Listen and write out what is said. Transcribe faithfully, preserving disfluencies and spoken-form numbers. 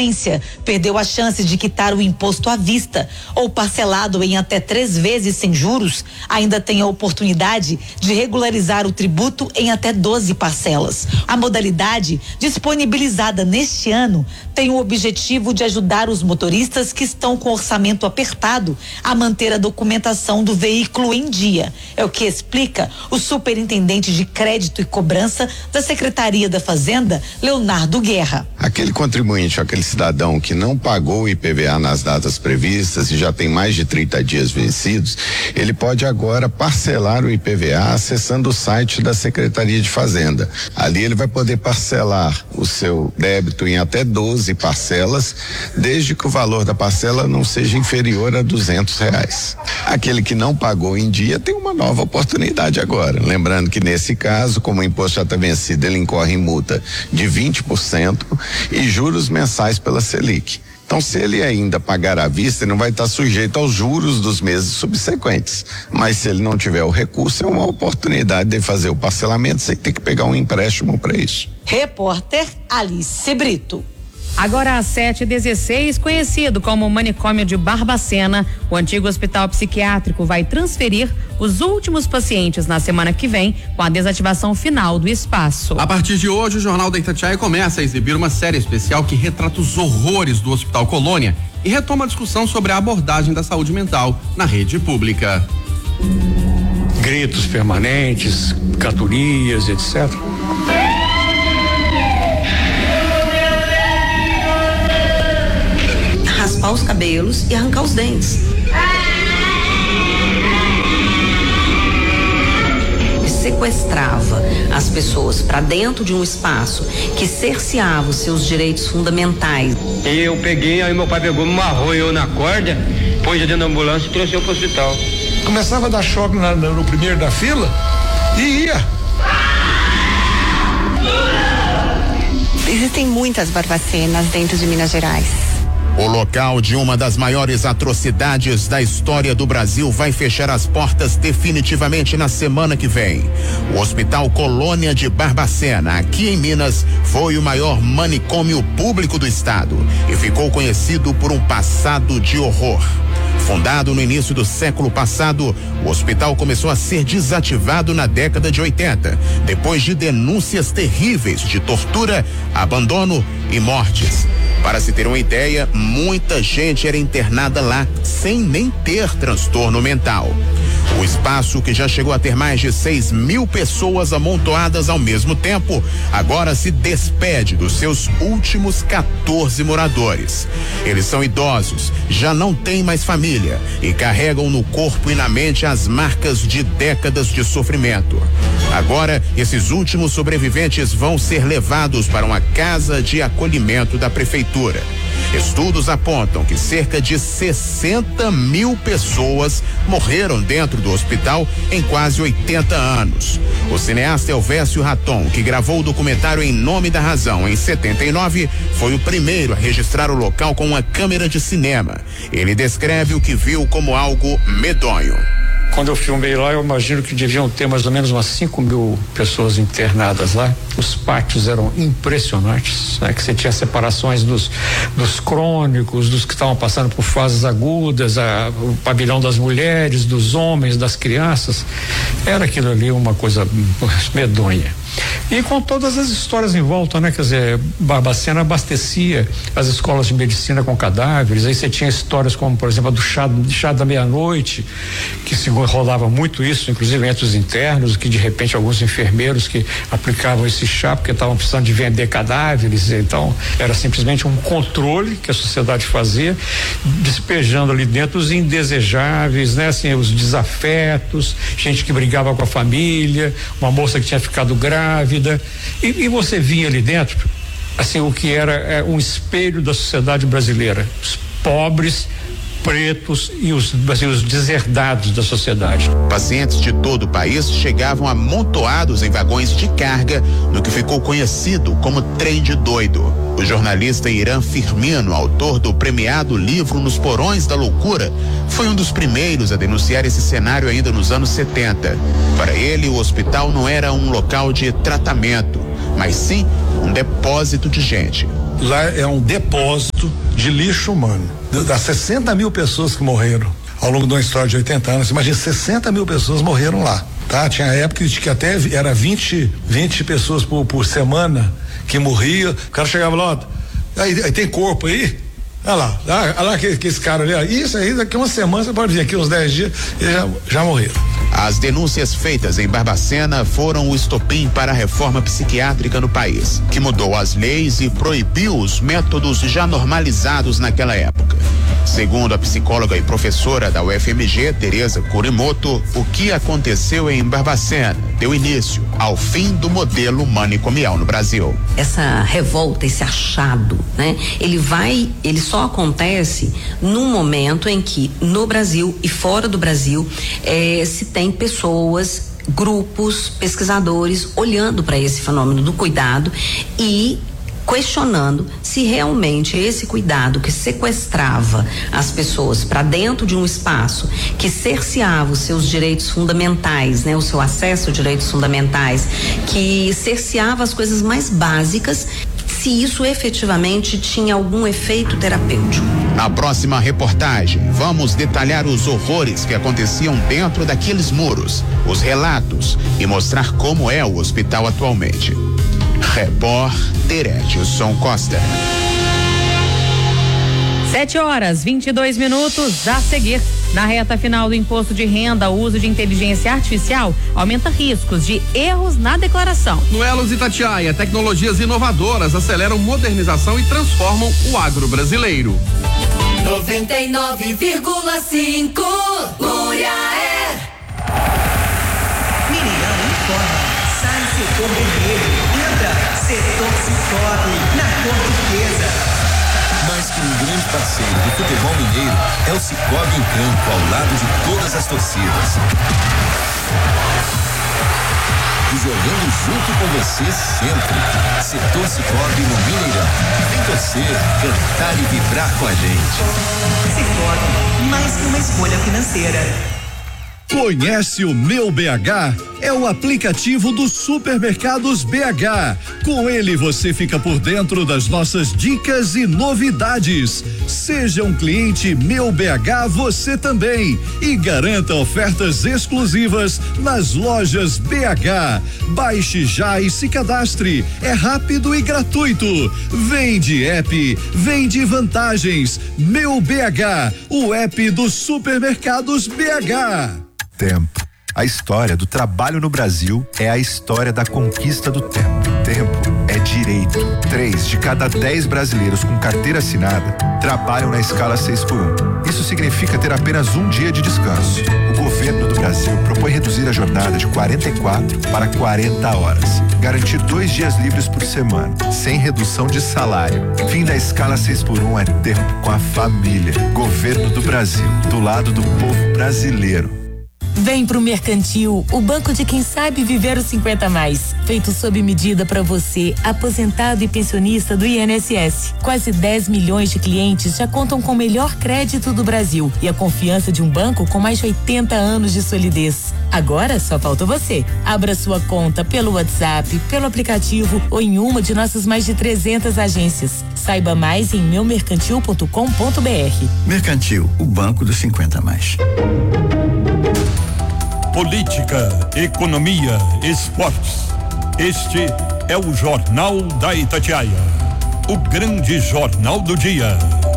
frequência, perdeu a chance de quitar o imposto à vista ou parcelado em até três vezes sem juros, ainda tem a oportunidade de regularizar o tributo em até doze parcelas. A modalidade, disponibilizada neste ano, tem o objetivo de ajudar os motoristas que estão com orçamento apertado a manter a documentação do veículo em dia. É o que explica o superintendente de crédito e cobrança da Secretaria da Fazenda, Leonardo Guerra. Aquele contribuinte, aquele cidadão que não pagou o I P V A nas datas previstas e já tem mais de trinta dias vencidos, ele pode agora parcelar o I P V A acessando o site da Secretaria de Fazenda. Ali ele vai poder parcelar o seu débito em até doze parcelas, desde que o valor da parcela não seja inferior a duzentos reais. Aquele que não pagou em dia tem uma nova oportunidade agora. Lembrando que nesse caso, como o imposto já está vencido, ele incorre em multa de vinte por cento e juros mensais pela Selic. Então, se ele ainda pagar à vista, ele não vai estar sujeito aos juros dos meses subsequentes. Mas se ele não tiver o recurso, é uma oportunidade de fazer o parcelamento sem ter que pegar um empréstimo para isso. Repórter Alice Brito. Agora às sete e dezesseis, conhecido como Manicômio de Barbacena, o antigo hospital psiquiátrico vai transferir os últimos pacientes na semana que vem, com a desativação final do espaço. A partir de hoje, o Jornal da Itatiaia começa a exibir uma série especial que retrata os horrores do Hospital Colônia e retoma a discussão sobre a abordagem da saúde mental na rede pública. Gritos permanentes, cantorias, etcétera. Raspar os cabelos e arrancar os dentes. Sequestrava as pessoas para dentro de um espaço que cerceava os seus direitos fundamentais. E eu peguei, aí meu pai pegou, me amarrou eu na corda, pôs dentro da ambulância e trouxe eu pro hospital. Começava a dar choque na, no primeiro da fila e ia. Existem muitas barbacenas dentro de Minas Gerais. O local de uma das maiores atrocidades da história do Brasil vai fechar as portas definitivamente na semana que vem. O Hospital Colônia de Barbacena, aqui em Minas, foi o maior manicômio público do estado e ficou conhecido por um passado de horror. Fundado no início do século passado, o hospital começou a ser desativado na década de oitenta, depois de denúncias terríveis de tortura, abandono e mortes. Para se ter uma ideia, muita gente era internada lá sem nem ter transtorno mental. O espaço, que já chegou a ter mais de seis mil pessoas amontoadas ao mesmo tempo, agora se despede dos seus últimos quatorze moradores. Eles são idosos, já não têm mais família e carregam no corpo e na mente as marcas de décadas de sofrimento. Agora, esses últimos sobreviventes vão ser levados para uma casa de acolhimento da prefeitura. Estudos apontam que cerca de sessenta mil pessoas morreram dentro do hospital em quase oitenta anos. O cineasta Elvésio Raton, que gravou o documentário Em Nome da Razão em setenta e nove, foi o primeiro a registrar o local com uma câmera de cinema. Ele descreve o que viu como algo medonho. Quando eu filmei lá, eu imagino que deviam ter mais ou menos umas cinco mil pessoas internadas lá. Os pátios eram impressionantes, né? Que você tinha separações dos, dos crônicos, dos que estavam passando por fases agudas, a, o pavilhão das mulheres, dos homens, das crianças. Era aquilo ali uma coisa medonha. E com todas as histórias em volta, né? Quer dizer, Barbacena abastecia as escolas de medicina com cadáveres. Aí você tinha histórias como, por exemplo, a do chá, chá da meia-noite, que se rolava muito isso, inclusive entre os internos, que de repente alguns enfermeiros que aplicavam esse chá porque estavam precisando de vender cadáveres. Então, era simplesmente um controle que a sociedade fazia, despejando ali dentro os indesejáveis, né? Assim, os desafetos, gente que brigava com a família, uma moça que tinha ficado grávida. E, e você vinha ali dentro, assim, o que era é, um espelho da sociedade brasileira, os pobres, pretos e os, assim, os deserdados da sociedade. Pacientes de todo o país chegavam amontoados em vagões de carga no que ficou conhecido como trem de doido. O jornalista Irã Firmino, autor do premiado livro Nos Porões da Loucura, foi um dos primeiros a denunciar esse cenário ainda nos anos setenta. Para ele, o hospital não era um local de tratamento, mas sim um depósito de gente. lá é um depósito de lixo humano. Das sessenta mil pessoas que morreram ao longo de uma história de oitenta anos, imagina, sessenta mil pessoas morreram lá, tá? Tinha época de que até era vinte, vinte pessoas por, por semana que morria. O cara chegava lá, ó, aí, aí tem corpo aí? Olha lá, olha lá que, que esse cara ali, ó, isso aí, daqui uma semana você pode vir aqui uns dez dias e já, já morreram. As denúncias feitas em Barbacena foram o estopim para a reforma psiquiátrica no país, que mudou as leis e proibiu os métodos já normalizados naquela época. Segundo a psicóloga e professora da U F M G, Tereza Kurimoto, o que aconteceu em Barbacena deu início ao fim do modelo manicomial no Brasil. Essa revolta, esse achado, né? Ele vai, ele só acontece num momento em que no Brasil e fora do Brasil eh, se tem pessoas, grupos, pesquisadores olhando para esse fenômeno do cuidado e questionando se realmente esse cuidado que sequestrava as pessoas para dentro de um espaço, que cerceava os seus direitos fundamentais, né, o seu acesso a direitos fundamentais, que cerceava as coisas mais básicas, se isso efetivamente tinha algum efeito terapêutico. Na próxima reportagem, vamos detalhar os horrores que aconteciam dentro daqueles muros, os relatos e mostrar como é o hospital atualmente. Repórter Edson Costa. Sete horas, vinte e dois minutos a seguir. Na reta final do imposto de renda, o uso de inteligência artificial aumenta riscos de erros na declaração. No Elos Itatiaia, tecnologias inovadoras aceleram modernização e transformam o agro brasileiro. noventa e nove vírgula cinco Muriaé. Mineirão informa. Sai setor vermelho. Entra setor Cicobi na cor turquesa. Mais que um grande parceiro do futebol mineiro, é o Cicobi em campo, ao lado de todas as torcidas. E jogando junto com você sempre. Setor Cicobi no Mineirão. Vem torcer, cantar e vibrar com a gente. Cicobi, mais que uma escolha financeira. Conhece o Meu B H? É o aplicativo dos supermercados B H. Com ele você fica por dentro das nossas dicas e novidades. Seja um cliente Meu B H você também e garanta ofertas exclusivas nas lojas B H. Baixe já e se cadastre. É rápido e gratuito. Vem de app, vem de vantagens. Meu B H, o app dos supermercados B H. Tempo. A história do trabalho no Brasil é a história da conquista do tempo. Tempo é direito. Três de cada dez brasileiros com carteira assinada trabalham na escala seis por um. Isso significa ter apenas um dia de descanso. O governo do Brasil propõe reduzir a jornada de quarenta e quatro para quarenta horas. Garantir dois dias livres por semana, sem redução de salário. Fim da escala seis por um é tempo com a família. Governo do Brasil, do lado do povo brasileiro. Vem pro Mercantil, o banco de quem sabe viver os cinquenta mais. Feito sob medida para você, aposentado e pensionista do I N S S. Quase dez milhões de clientes já contam com o melhor crédito do Brasil e a confiança de um banco com mais de oitenta anos de solidez. Agora só falta você. Abra sua conta pelo WhatsApp, pelo aplicativo ou em uma de nossas mais de trezentas agências. Saiba mais em meu mercantil ponto com ponto b r. Mercantil, o banco dos cinquenta mais. Política, economia, esportes. Este é o Jornal da Itatiaia. O grande jornal do dia.